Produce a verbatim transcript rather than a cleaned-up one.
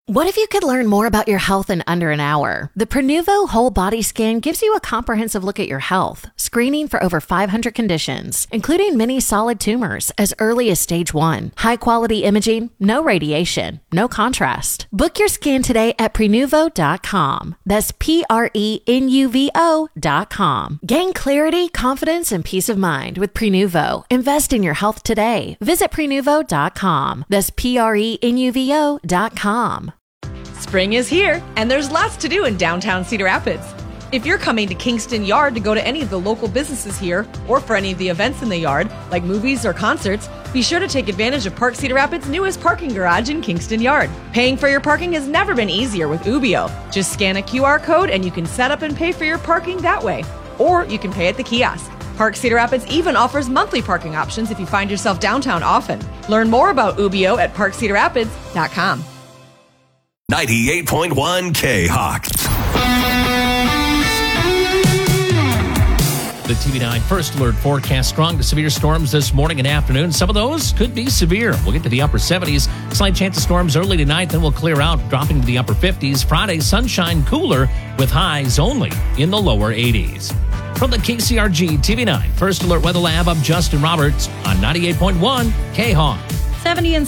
What if you could learn more about your health in under an hour? The Prenuvo Whole Body Scan gives you a comprehensive look at your health, screening for over five hundred conditions, including many solid tumors as early as stage one. High-quality imaging, no radiation, no contrast. Book your scan today at prenuvo dot com. That's P R E N U V O dot com. Gain clarity, confidence, and peace of mind with Prenuvo. Invest in your health today. Visit prenuvo dot com. That's P R E N U V O dot com. Spring is here, and there's lots to do in downtown Cedar Rapids. If you're coming to Kingston Yard to go to any of the local businesses here, or for any of the events in the yard, like movies or concerts, be sure to take advantage of Park Cedar Rapids' newest parking garage in Kingston Yard. Paying for your parking has never been easier with Ubio. Just scan a Q R code and you can set up and pay for your parking that way. Or you can pay at the kiosk. Park Cedar Rapids even offers monthly parking options if you find yourself downtown often. Learn more about Ubio at park cedar rapids dot com. ninety-eight point one K-Hawk. The T V nine First Alert forecast: strong to severe storms this morning and afternoon. Some of those could be severe. We'll get to the upper seventies. Slight chance of storms early tonight, then we'll clear out, dropping to the upper fifties. Friday, sunshine cooler with highs only in the lower eighties. From the K C R G T V nine First Alert Weather Lab, I'm Justin Roberts on ninety-eight point one K-Hawk. seventy and